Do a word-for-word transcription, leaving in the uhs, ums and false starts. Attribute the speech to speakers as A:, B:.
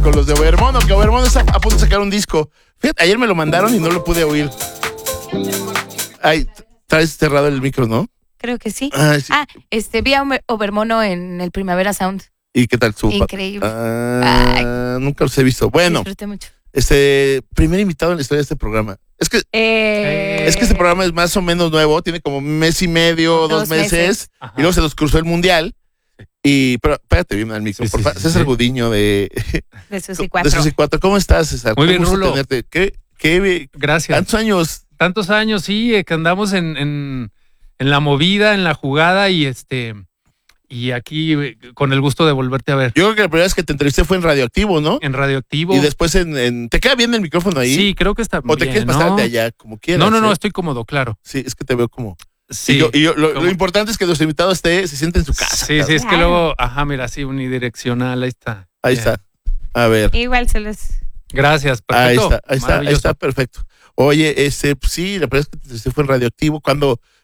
A: con los de Obermono, que Obermono está a punto de sacar un disco. Fíjate, ayer me lo mandaron y no lo pude oír. Ay, traes cerrado el micro, ¿no?
B: Creo que sí.
A: Ay, sí.
B: Ah, este, vi a Obermono en el Primavera Sound.
A: ¿Y qué tal su?
B: Increíble.
A: Ah, nunca los he visto. Bueno,
B: disfruté mucho.
A: Este, primer invitado en la historia de este programa. Es que,
B: Eh,
A: es que este programa es más o menos nuevo, tiene como un mes y medio, dos, dos meses, meses. Y luego se nos cruzó el mundial. Y, pero espérate bien al micro, sí, por favor. Sí, César sí. Gudiño de,
B: de Susi cuatro.
A: De Susi cuatro. ¿Cómo estás, César?
C: Muy bien, Rulo.
A: Tenerte. ¿Qué, qué,
C: Gracias.
A: ¿Tantos años?
C: Tantos años, sí, que andamos en, en, en la movida, en la jugada y este y aquí con el gusto de volverte a ver.
A: Yo creo que la primera vez que te entrevisté fue en Radioactivo, ¿no?
C: En Radioactivo.
A: Y después en, en ¿te queda bien el micrófono ahí?
C: Sí, creo que está
A: o
C: bien.
A: ¿O te quieres pasar de allá, como quieras?
C: No, no, no,
A: ¿eh?
C: estoy cómodo, claro.
A: Sí, es que te veo como...
C: Sí.
A: Y, yo, y yo, lo, lo importante es que nuestro invitado esté, se siente en su casa.
C: Sí, sí, es que luego, ajá, mira, sí, unidireccional, ahí está.
A: Ahí yeah. está. A ver.
B: Igual se los...
C: Gracias, perfecto.
A: Ahí está, ahí está, ahí está, perfecto. Oye, ese, pues sí, la primera vez que te fue en Radioactivo, cuando